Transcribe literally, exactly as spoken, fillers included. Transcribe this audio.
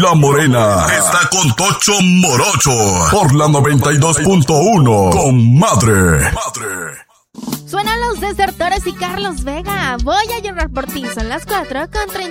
La Morena está con Tocho Morocho por la noventa y dos punto uno. Comadre. Suenan los Desertores y Carlos Vega. Voy a llorar por ti. Son las cuatro con treinta.